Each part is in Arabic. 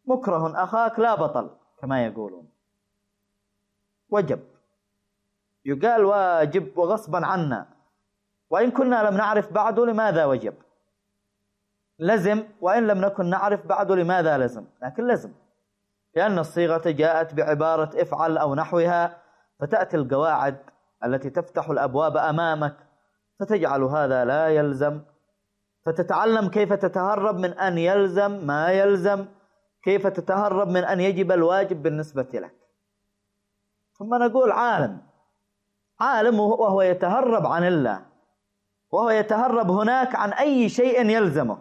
مكره أخاك لا بطل كما يقولون، وجب، يقال واجب وغصبا عنا، وإن كنا لم نعرف بعد لماذا وجب. لزم وإن لم نكن نعرف بعد لماذا لزم، لكن لزم، لأن الصيغة جاءت بعبارة افعل أو نحوها، فتأتي القواعد التي تفتح الأبواب أمامك فتجعل هذا لا يلزم، فتتعلم كيف تتهرب من أن يلزم ما يلزم، كيف تتهرب من أن يجب الواجب بالنسبة لك. ثم نقول عالم وهو يتهرب عن الله، وهو يتهرب هناك عن أي شيء يلزمه،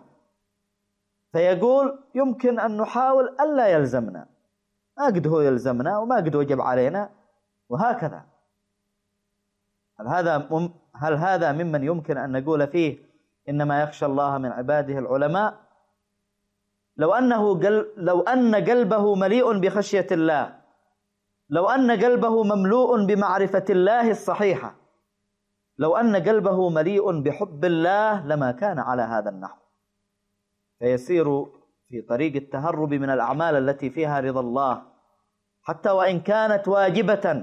فيقول يمكن أن نحاول ألا يلزمنا، ما قد هو يلزمنا وما قد وجب علينا، وهكذا. هل هذا ممن يمكن أن نقول فيه إنما يخشى الله من عباده العلماء؟ لو أن قلبه مليء بخشية الله، لو أن قلبه مملوء بمعرفة الله الصحيحة، لو أن قلبه مليء بحب الله لما كان على هذا النحو، فيسير في طريق التهرب من الأعمال التي فيها رضا الله، حتى وإن كانت واجبة،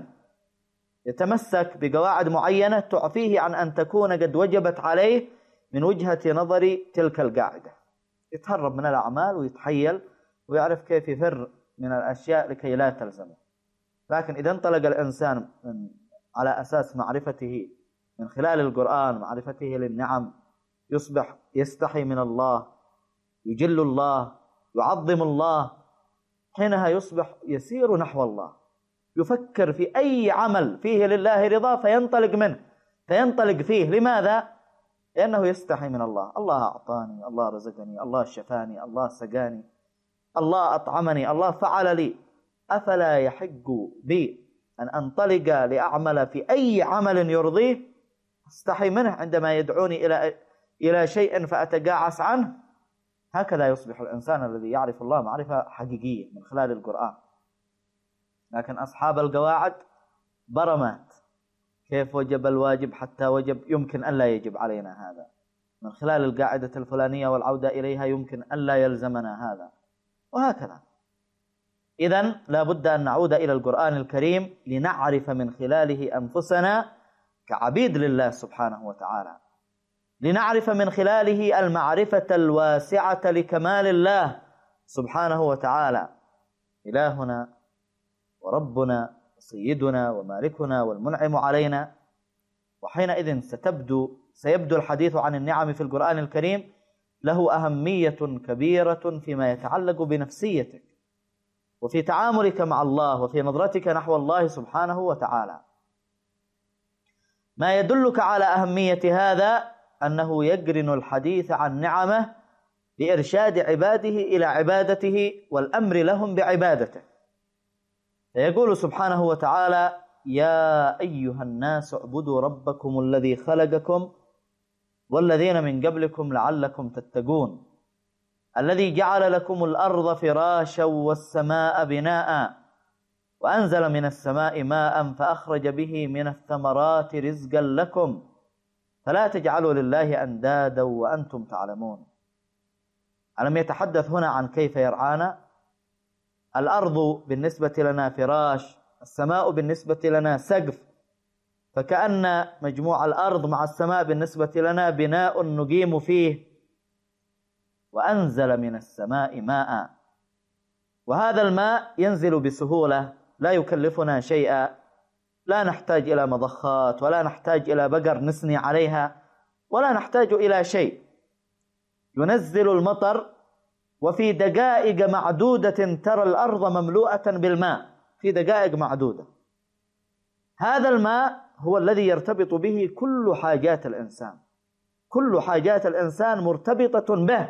يتمسك بقواعد معينة تعفيه عن أن تكون قد وجبت عليه من وجهة نظر تلك القاعدة. يتهرب من الأعمال ويتحيل ويعرف كيف يفر من الأشياء لكي لا تلزمه. لكن إذا انطلق الإنسان على أساس معرفته من خلال القرآن، معرفته للنعم، يصبح يستحي من الله، يجل الله، يعظم الله، حينها يصبح يسير نحو الله، يفكر في أي عمل فيه لله رضا فينطلق منه، فينطلق فيه. لماذا؟ لأنه يستحي من الله. الله أعطاني، الله رزقني، الله شفاني، الله سقاني، الله أطعمني، الله فعل لي، أفلا يحق بي أن أنطلق لأعمل في أي عمل يرضيه؟ أستحي منه عندما يدعوني إلى شيء فأتقاعس عنه. هكذا يصبح الإنسان الذي يعرف الله معرفة حقيقية من خلال القرآن. لكن أصحاب القواعد برمات، كيف وجب الواجب حتى وجب، يمكن أن لا يجب علينا هذا، من خلال القاعدة الفلانية والعودة إليها يمكن أن لا يلزمنا هذا، وهكذا. إذن لا بد أن نعود إلى القرآن الكريم لنعرف من خلاله أنفسنا كعبيد لله سبحانه وتعالى، لنعرف من خلاله المعرفة الواسعة لكمال الله سبحانه وتعالى، إلهنا وربنا وسيدنا ومالكنا والمنعم علينا. وحينئذ سيبدو الحديث عن النعم في القرآن الكريم له أهمية كبيرة فيما يتعلق بنفسيتك وفي تعاملك مع الله وفي نظرتك نحو الله سبحانه وتعالى. ما يدلك على أهمية هذا أنه يقرن الحديث عن نعمه لإرشاد عباده إلى عبادته والأمر لهم بعبادته. فيقول سبحانه وتعالى: يا أيها الناس اعبدوا ربكم الذي خلقكم والذين من قبلكم لعلكم تتقون، الذي جعل لكم الأرض فراشا والسماء بناء وأنزل من السماء ماء فأخرج به من الثمرات رزقا لكم فلا تجعلوا لله أندادا وأنتم تعلمون. ألم يتحدث هنا عن كيف يرعانا؟ الأرض بالنسبة لنا فراش، السماء بالنسبة لنا سقف، فكأن مجموع الأرض مع السماء بالنسبة لنا بناء نقيم فيه. وأنزل من السماء ماء، وهذا الماء ينزل بسهولة لا يكلفنا شيئا، لا نحتاج إلى مضخات ولا نحتاج إلى بقر نسني عليها ولا نحتاج إلى شيء. ينزل المطر وفي دقائق معدودة ترى الأرض مملوءة بالماء، في دقائق معدودة. هذا الماء هو الذي يرتبط به كل حاجات الإنسان، كل حاجات الإنسان مرتبطة به.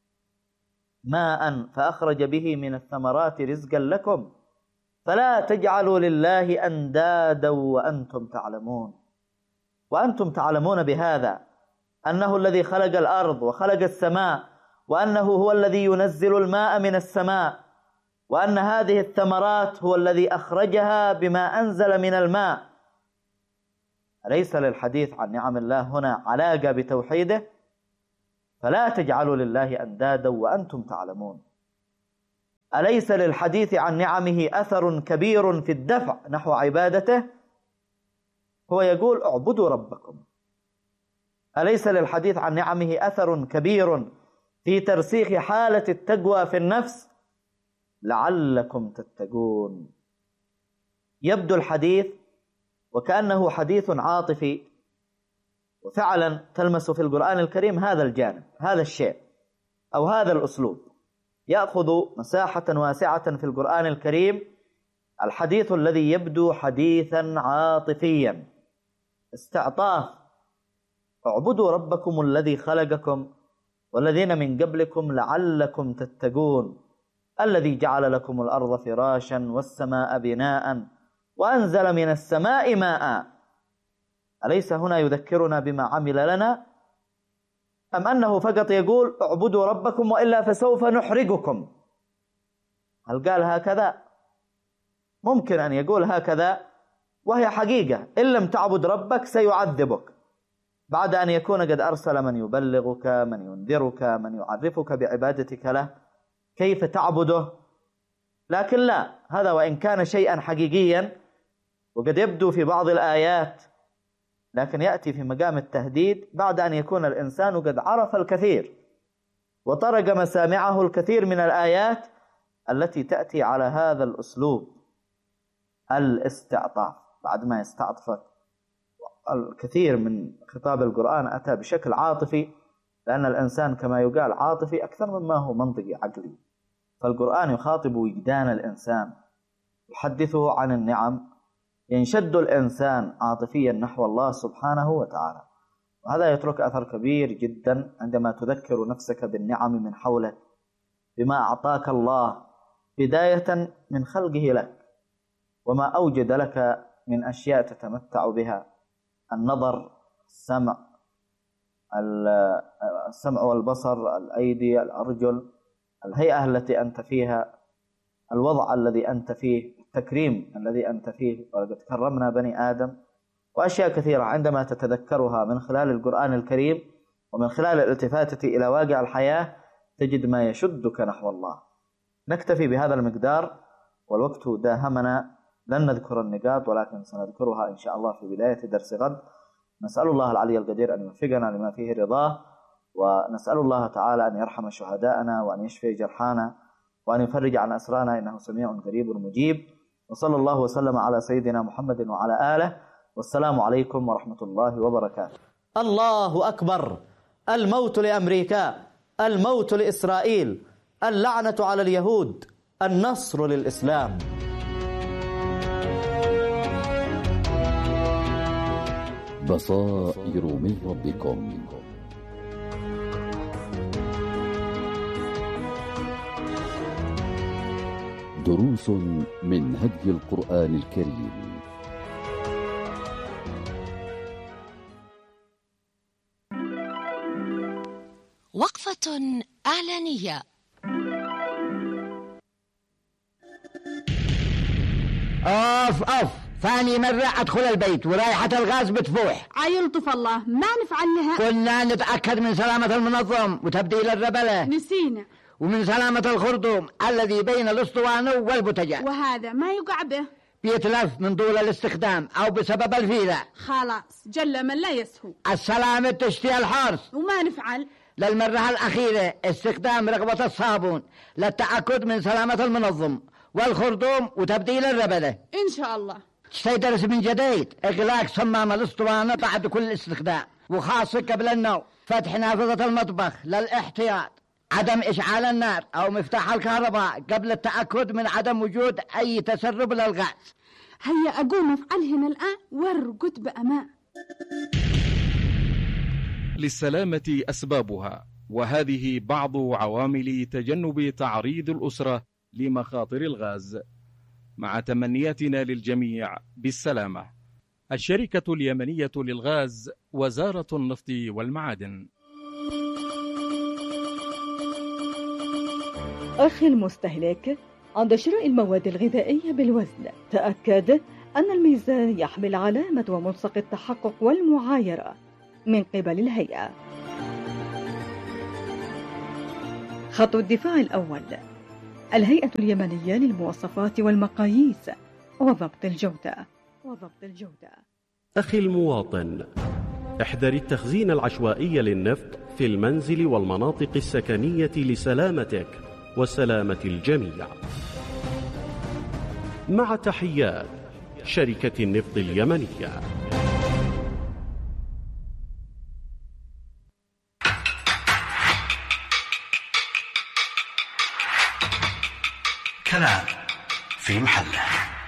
ماء فأخرج به من الثمرات رزقا لكم فلا تجعلوا لله أندادا وأنتم تعلمون. وأنتم تعلمون بهذا أنه الذي خلق الأرض وخلق السماء، وأنه هو الذي ينزل الماء من السماء، وأن هذه الثمرات هو الذي أخرجها بما أنزل من الماء. أليس للحديث عن نعم الله هنا علاقة بتوحيده؟ فلا تجعلوا لله أندادا وأنتم تعلمون. أليس للحديث عن نعمه أثر كبير في الدفع نحو عبادته؟ هو يقول اعبدوا ربكم. أليس للحديث عن نعمه أثر كبير في ترسيخ حالة التقوى في النفس؟ لعلكم تتقون. يبدو الحديث وكأنه حديث عاطفي، وفعلا تلمس في القرآن الكريم هذا الجانب، هذا الشيء أو هذا الأسلوب. يأخذ مساحة واسعة في القرآن الكريم الحديث الذي يبدو حديثا عاطفيا، استعطاف. اعبدوا ربكم الذي خلقكم والذين من قبلكم لعلكم تتقون، الذي جعل لكم الأرض فراشا والسماء بناء وأنزل من السماء ماء. أليس هنا يذكرنا بما عمل لنا؟ أم أنه فقط يقول اعبدوا ربكم وإلا فسوف نحرقكم؟ هل قال هكذا؟ ممكن أن يقول هكذا وهي حقيقة، إن لم تعبد ربك سيعذبك، بعد أن يكون قد أرسل من يبلغك، من ينذرك، من يعرفك بعبادتك له، كيف تعبده؟ لكن لا، هذا وإن كان شيئا حقيقيا وقد يبدو في بعض الآيات، لكن يأتي في مقام التهديد بعد أن يكون الإنسان قد عرف الكثير وطرق مسامعه الكثير من الآيات التي تأتي على هذا الأسلوب، الاستعطاف. بعد ما يستعطفك، الكثير من خطاب القرآن أتى بشكل عاطفي، لأن الإنسان كما يقال عاطفي أكثر مما هو منطقي عقلي. فالقرآن يخاطب وجدان الإنسان، يحدثه عن النعم، ينشد الإنسان عاطفيا نحو الله سبحانه وتعالى. وهذا يترك أثر كبير جدا عندما تذكر نفسك بالنعم من حولك، بما أعطاك الله بداية من خلقه لك، وما أوجد لك من أشياء تتمتع بها: النظر، السمع والبصر، الأيدي، الأرجل، الهيئة التي أنت فيها، الوضع الذي أنت فيه، التكريم الذي أنت فيه، وقد كرمنا بني آدم، وأشياء كثيرة عندما تتذكرها من خلال القرآن الكريم ومن خلال الالتفاتة إلى واقع الحياة تجد ما يشدك نحو الله. نكتفي بهذا المقدار، والوقت داهمنا، لن نذكر النقاط ولكن سنذكرها إن شاء الله في بداية درس غد. نسأل الله العلي القدير أن يوفقنا لما فيه رضاه، ونسأل الله تعالى أن يرحم شهداءنا وأن يشفي جرحانا وأن يفرج عن أسرانا، إنه سميع قريب مجيب. وصلى الله وسلم على سيدنا محمد وعلى آله، والسلام عليكم ورحمة الله وبركاته. الله أكبر. الموت لأمريكا، الموت لإسرائيل، اللعنة على اليهود، النصر للإسلام. بصائر من ربكم. دروس من هدي القرآن الكريم. وقفة إعلانية. أوف ثاني مرة أدخل البيت ورايحة الغاز بتفوح. عيلطف الله، ما نفعل لها. كنا نتأكد من سلامة المنظم وتبديل الربلة، نسينا، ومن سلامة الخرطوم الذي بين الأسطوانة والبوتجان، وهذا ما يقع به، بيتلف من طول الاستخدام أو بسبب الفيلة. خلاص جل من لا يسهو. السلامة تشتي الحرص. وما نفعل. للمرة الأخيرة استخدام رغبة الصابون للتأكد من سلامة المنظم والخرطوم وتبديل الربلة إن شاء الله. تدرس من جديد إغلاق صمام الأسطوانة بعد كل استخدام، وخاصة قبل النوم، فتح نافذة المطبخ للاحتياط، عدم إشعال النار أو مفتاح الكهرباء قبل التأكد من عدم وجود أي تسرب للغاز. هيا أقوم أفعلهن الآن وارقد بأمان. للسلامة أسبابها، وهذه بعض عوامل تجنب تعريض الأسرة لمخاطر الغاز، مع تمنياتنا للجميع بالسلامة. الشركة اليمنية للغاز، وزارة النفط والمعادن. أخي المستهلك، عند شراء المواد الغذائية بالوزن تأكد أن الميزان يحمل علامة وملصق التحقق والمعايرة من قبل الهيئة. خط الدفاع الأول: الهيئة اليمنية للمواصفات والمقاييس وضبط الجودة. أخي المواطن، احذر التخزين العشوائي للنفط في المنزل والمناطق السكنية لسلامتك وسلامة الجميع. مع تحيات شركة النفط اليمنية. كلام في محله.